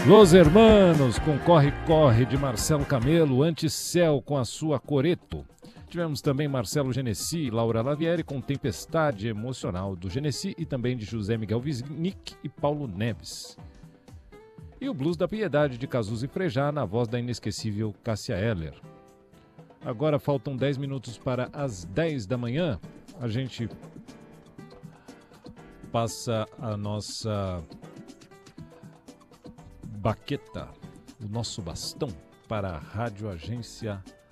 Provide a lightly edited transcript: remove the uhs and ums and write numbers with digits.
Los Hermanos com Corre Corre de Marcelo Camelo, Anticel com a sua Coreto. Tivemos também Marcelo Genesi e Laura Lavieri com Tempestade Emocional do Genesi e também de José Miguel Wisnik e Paulo Neves. E o Blues da Piedade de Cazuza e Frejá na voz da inesquecível Cássia Eller. Agora faltam 10 minutos para as 10 da manhã. A gente passa a nossa baqueta, o nosso bastão para a Rádio Agência